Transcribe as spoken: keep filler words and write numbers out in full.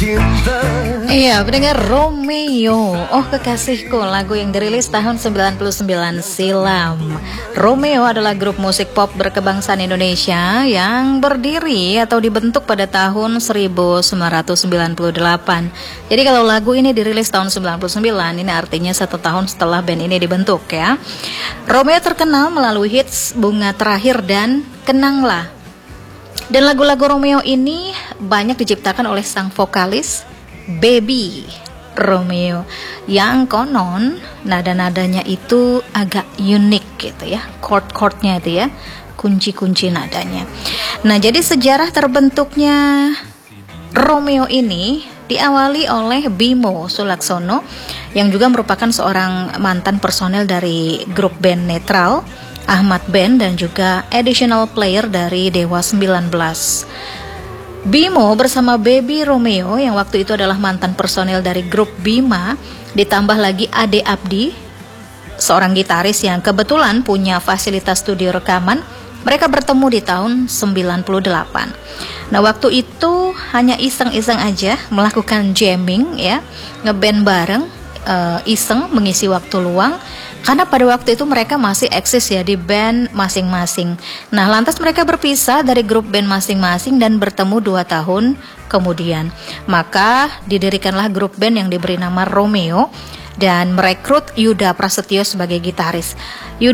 Iya, pendengar Romeo, oh kekasihku, lagu yang dirilis tahun sembilan puluh sembilan silam. Romeo adalah grup musik pop berkebangsaan Indonesia yang berdiri atau dibentuk pada tahun seribu sembilan ratus sembilan puluh delapan. Jadi kalau lagu ini dirilis tahun sembilan puluh sembilan, ini artinya satu tahun setelah band ini dibentuk ya. Romeo terkenal melalui hits Bunga Terakhir dan Kenanglah. Dan lagu-lagu Romeo ini banyak diciptakan oleh sang vokalis Baby Romeo, yang konon nada-nadanya itu agak unik gitu ya, chord-chordnya itu ya, kunci-kunci nadanya. Nah, jadi sejarah terbentuknya Romeo ini diawali oleh Bimo Sulaksono yang juga merupakan seorang mantan personel dari grup band netral Ahmad Band dan juga additional player dari Dewa sembilan belas. Bimo bersama Baby Romeo yang waktu itu adalah mantan personel dari grup Bima, ditambah lagi Ade Abdi, seorang gitaris yang kebetulan punya fasilitas studio rekaman. Mereka bertemu di tahun sembilan puluh delapan. Nah, waktu itu hanya iseng-iseng aja melakukan jamming ya, ngeband bareng, uh, iseng mengisi waktu luang. Karena pada waktu itu mereka masih eksis ya di band masing-masing. Nah, lantas mereka berpisah dari grup band masing-masing dan bertemu dua tahun kemudian. Maka didirikanlah grup band yang diberi nama Romeo dan merekrut Yuda Prasetyo sebagai gitaris. Yuda